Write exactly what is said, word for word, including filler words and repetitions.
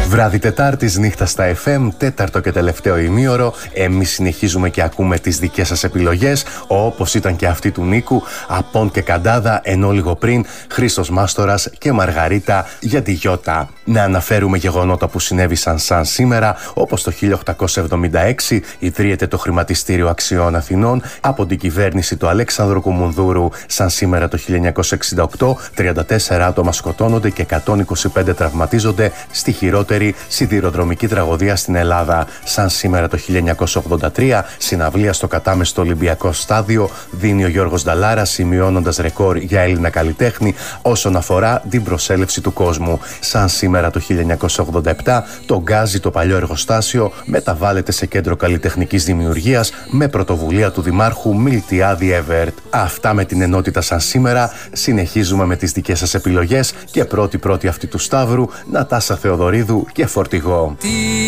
Βράδυ Τετάρτης, νύχτα στα εφ εμ, τέταρτο και τελευταίο ημίωρο. Εμείς συνεχίζουμε και ακούμε τις δικές σας επιλογές, όπως ήταν και αυτή του Νίκου, Απόν και Καντάδα, ενώ λίγο πριν Χρήστος Μάστορας και Μαργαρίτα για τη Γιώτα. Να αναφέρουμε γεγονότα που συνέβησαν σαν σήμερα, όπως το χίλια οκτακόσια εβδομήντα έξι ιδρύεται το Χρηματιστήριο Αξιών Αθηνών από την κυβέρνηση του Αλέξανδρου Κουμουνδούρου. Σαν σήμερα το χίλια εννιακόσια εξήντα οκτώ, τριάντα τέσσερα άτομα σκοτώνονται και εκατόν είκοσι πέντε τραυματίζονται στη χειρότερη σιδηροδρομική τραγωδία στην Ελλάδα. Σαν σήμερα το χίλια εννιακόσια ογδόντα τρία, συναυλία στο κατάμεστο Ολυμπιακό Στάδιο δίνει ο Γιώργος Νταλάρας, σημειώνοντας ρεκόρ για Έλληνα καλλιτέχνη όσον αφορά την προσέλευση του κόσμου. Σαν σήμερα το χίλια εννιακόσια ογδόντα επτά, το Γκάζι, το παλιό εργοστάσιο, μεταβάλλεται σε κέντρο καλλιτεχνικής δημιουργίας με πρωτοβουλία του Δημάρχου Μιλτιάδη Εβέρτ. Αυτά με την ενότητα σαν σήμερα. Συνεχίζουμε με τις δικές σας επιλογές και πρώτη-πρώτη αυτή του Σταύρου, Νατάσα Θεοδωρίδου και Φορτηγό.